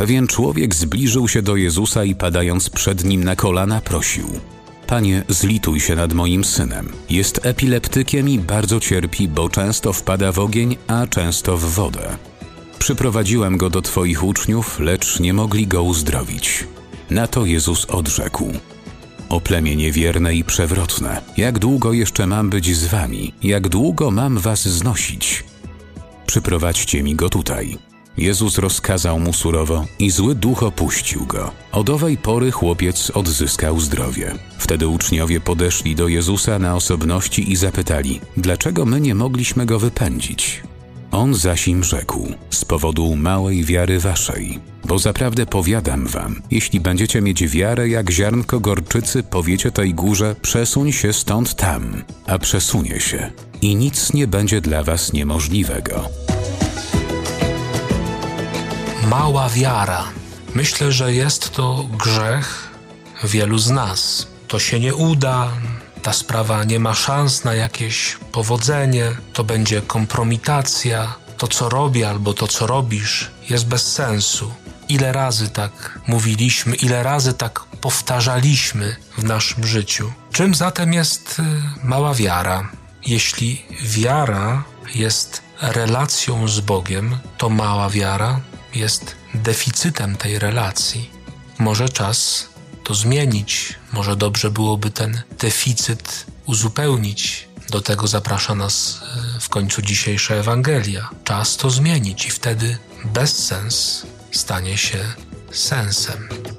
Pewien człowiek zbliżył się do Jezusa i padając przed Nim na kolana prosił: Panie, zlituj się nad moim synem. Jest epileptykiem i bardzo cierpi, bo często wpada w ogień, a często w wodę. Przyprowadziłem go do Twoich uczniów, lecz nie mogli go uzdrowić. Na to Jezus odrzekł: O plemię niewierne i przewrotne, jak długo jeszcze mam być z wami? Jak długo mam was znosić? Przyprowadźcie mi go tutaj. Jezus rozkazał mu surowo i zły duch opuścił go. Od owej pory chłopiec odzyskał zdrowie. Wtedy uczniowie podeszli do Jezusa na osobności i zapytali: Dlaczego my nie mogliśmy go wypędzić? On zaś im rzekł: Z powodu małej wiary waszej. Bo zaprawdę powiadam wam, jeśli będziecie mieć wiarę jak ziarnko gorczycy, powiecie tej górze: przesuń się stąd tam, a przesunie się. I nic nie będzie dla was niemożliwego. Mała wiara. Myślę, że jest to grzech wielu z nas. To się nie uda, ta sprawa nie ma szans na jakieś powodzenie, to będzie kompromitacja, to co robię albo to co robisz jest bez sensu. Ile razy tak mówiliśmy, ile razy tak powtarzaliśmy w naszym życiu. Czym zatem jest mała wiara? Jeśli wiara jest relacją z Bogiem, to mała wiara jest deficytem tej relacji. Może czas to zmienić, może dobrze byłoby ten deficyt uzupełnić. Do tego zaprasza nas w końcu dzisiejsza Ewangelia. Czas to zmienić i wtedy bezsens stanie się sensem.